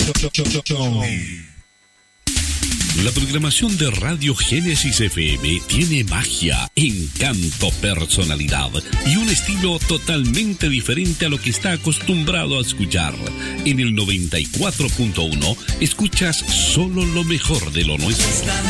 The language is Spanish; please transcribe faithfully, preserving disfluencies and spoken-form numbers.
La programación de Radio Génesis F M tiene magia, encanto, personalidad y un estilo totalmente diferente a lo que está acostumbrado a escuchar. En el noventa y cuatro punto uno escuchas solo lo mejor de lo nuestro.